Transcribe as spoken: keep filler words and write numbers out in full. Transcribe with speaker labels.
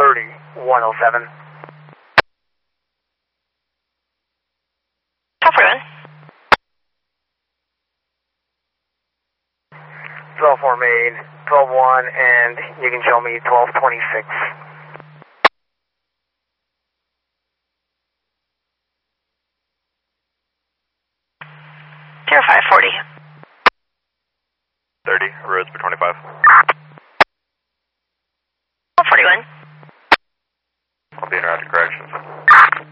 Speaker 1: thirty, one oh seven.
Speaker 2: twelve forty-one.
Speaker 1: twelve four made, twelve one, and you can show me twelve twenty-six.
Speaker 2: zero five forty.
Speaker 3: thirty, roads for twenty-five.
Speaker 2: twelve forty-one.
Speaker 3: I'll be in route to corrections.